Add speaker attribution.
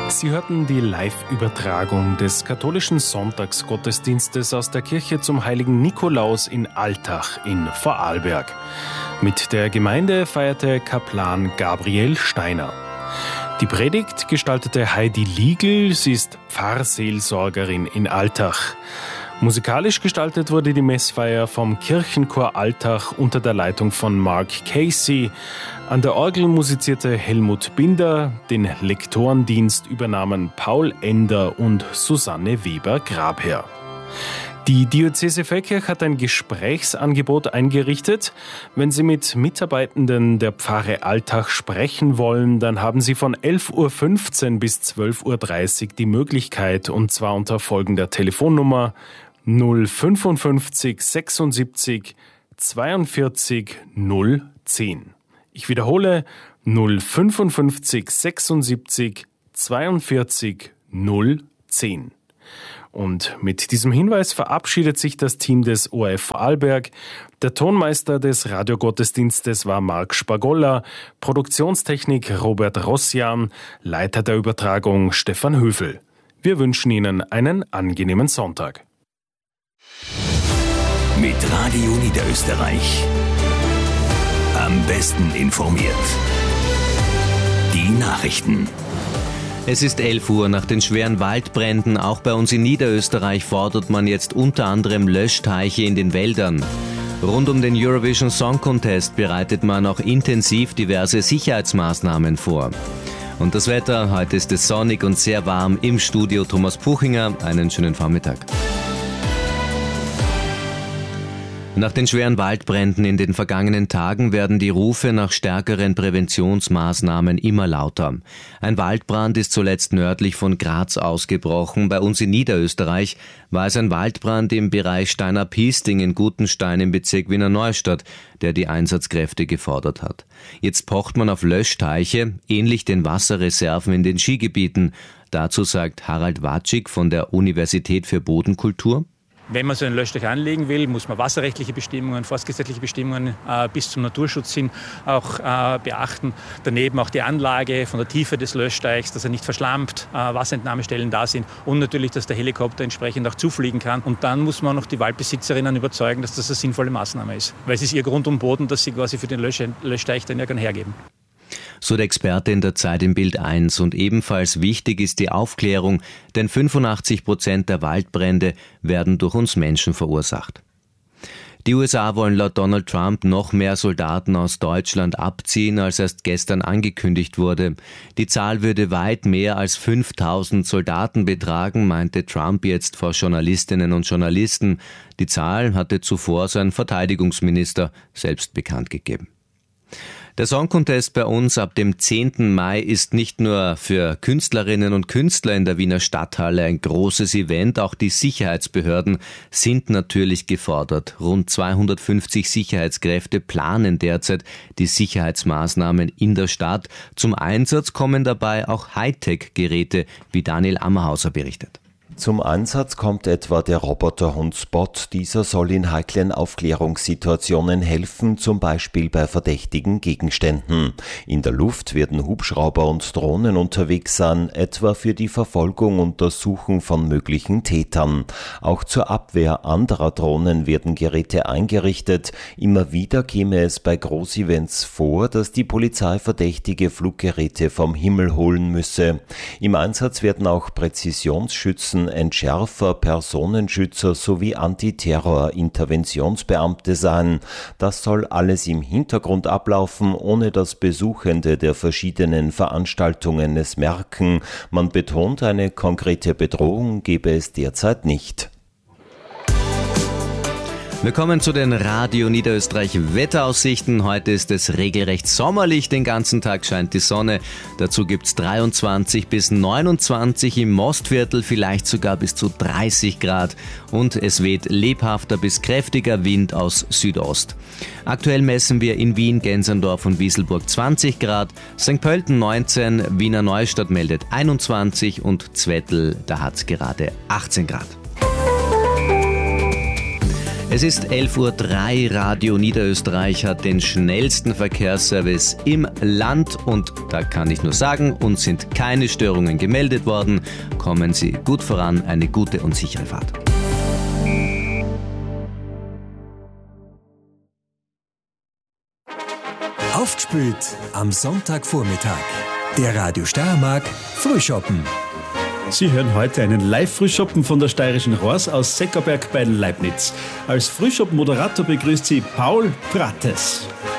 Speaker 1: Sie hörten die Live-Übertragung des katholischen Sonntagsgottesdienstes aus der Kirche zum Heiligen Nikolaus in Altach in Vorarlberg. Mit der Gemeinde feierte Kaplan Gabriel Steiner. Die Predigt gestaltete Heidi Liegl, sie ist Pfarrseelsorgerin in Altach. Musikalisch gestaltet wurde die Messfeier vom Kirchenchor Altach unter der Leitung von Mark Casey. An der Orgel musizierte Helmut Binder, den Lektorendienst übernahmen Paul Ender und Susanne Weber-Grabherr. Die Diözese Feldkirch hat ein Gesprächsangebot eingerichtet. Wenn Sie mit Mitarbeitenden der Pfarre Altach sprechen wollen, dann haben Sie von 11.15 Uhr bis 12.30 Uhr die Möglichkeit, und zwar unter folgender Telefonnummer 055 76 42 010. Ich wiederhole 055 76 42 010. Und mit diesem Hinweis verabschiedet sich das Team des ORF Vorarlberg. Der Tonmeister des Radiogottesdienstes war Marc Spagolla, Produktionstechnik Robert Rossian, Leiter der Übertragung Stefan Höfel. Wir wünschen Ihnen einen angenehmen Sonntag.
Speaker 2: Mit Radio Niederösterreich. Am besten informiert. Die Nachrichten.
Speaker 3: Es ist 11 Uhr. Nach den schweren Waldbränden, auch bei uns in Niederösterreich, fordert man jetzt unter anderem Löschteiche in den Wäldern. Rund um den Eurovision Song Contest bereitet man auch intensiv diverse Sicherheitsmaßnahmen vor. Und das Wetter, heute ist es sonnig und sehr warm im Studio Thomas Puchinger. Einen schönen Vormittag. Nach den schweren Waldbränden in den vergangenen Tagen werden die Rufe nach stärkeren Präventionsmaßnahmen immer lauter. Ein Waldbrand ist zuletzt nördlich von Graz ausgebrochen. Bei uns in Niederösterreich war es ein Waldbrand im Bereich Steiner-Piesting in Gutenstein im Bezirk Wiener Neustadt, der die Einsatzkräfte gefordert hat. Jetzt pocht man auf Löschteiche, ähnlich den Wasserreserven in den Skigebieten. Dazu sagt Harald Watschig von der Universität für Bodenkultur:
Speaker 4: Wenn man so einen Löschteich anlegen will, muss man wasserrechtliche Bestimmungen, forstgesetzliche Bestimmungen bis zum Naturschutz hin auch beachten. Daneben auch die Anlage von der Tiefe des Löschteichs, dass er nicht verschlammt, Wasserentnahmestellen da sind und natürlich, dass der Helikopter entsprechend auch zufliegen kann. Und dann muss man auch die Waldbesitzerinnen überzeugen, dass das eine sinnvolle Maßnahme ist. Weil es ist ihr Grund und Boden, dass sie quasi für den Löschteich dann ja gerne hergeben.
Speaker 3: So der Experte in der Zeit im Bild 1. Und ebenfalls wichtig ist die Aufklärung, denn 85% der Waldbrände werden durch uns Menschen verursacht. Die USA wollen laut Donald Trump noch mehr Soldaten aus Deutschland abziehen, als erst gestern angekündigt wurde. Die Zahl würde weit mehr als 5.000 Soldaten betragen, meinte Trump jetzt vor Journalistinnen und Journalisten. Die Zahl hatte zuvor sein Verteidigungsminister selbst bekannt gegeben. Der Song Contest bei uns ab dem 10. Mai ist nicht nur für Künstlerinnen und Künstler in der Wiener Stadthalle ein großes Event, auch die Sicherheitsbehörden sind natürlich gefordert. Rund 250 Sicherheitskräfte planen derzeit die Sicherheitsmaßnahmen in der Stadt. Zum Einsatz kommen dabei auch Hightech-Geräte, wie Daniel Ammerhauser berichtet.
Speaker 5: Zum Einsatz kommt etwa der Roboterhund Spot. Dieser soll in heiklen Aufklärungssituationen helfen, zum Beispiel bei verdächtigen Gegenständen. In der Luft werden Hubschrauber und Drohnen unterwegs sein, etwa für die Verfolgung und Untersuchung von möglichen Tätern. Auch zur Abwehr anderer Drohnen werden Geräte eingerichtet. Immer wieder käme es bei Großevents vor, dass die Polizei verdächtige Fluggeräte vom Himmel holen müsse. Im Einsatz werden auch Präzisionsschützen, Entschärfer, Personenschützer sowie Antiterror-Interventionsbeamte sein. Das soll alles im Hintergrund ablaufen, ohne dass Besuchende der verschiedenen Veranstaltungen es merken. Man betont, eine konkrete Bedrohung gebe es derzeit nicht.
Speaker 3: Wir kommen zu den Radio Niederösterreich Wetteraussichten. Heute ist es regelrecht sommerlich, den ganzen Tag scheint die Sonne. Dazu gibt's 23 bis 29 im Mostviertel, vielleicht sogar bis zu 30 Grad. Und es weht lebhafter bis kräftiger Wind aus Südost. Aktuell messen wir in Wien, Gensendorf und Wieselburg 20 Grad, St. Pölten 19, Wiener Neustadt meldet 21 und Zwettl, da hat's gerade 18 Grad. Es ist 11:03 Uhr. Radio Niederösterreich hat den schnellsten Verkehrsservice im Land und da kann ich nur sagen, uns sind keine Störungen gemeldet worden. Kommen Sie gut voran, eine gute und sichere Fahrt.
Speaker 6: Aufgespült am Sonntagvormittag. Der Radio Steiermark Frühschoppen.
Speaker 7: Sie hören heute einen Live-Frühschoppen von der Steirischen Horst aus Seckerberg bei Leibniz. Als Frühschoppen-Moderator begrüßt Sie Paul Prates.